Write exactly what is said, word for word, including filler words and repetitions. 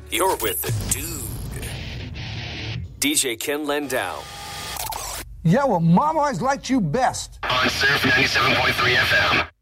You're with the dude, D J Ken Landau. Yeah, well, Mom always liked you best. On Surf ninety-seven point three F M.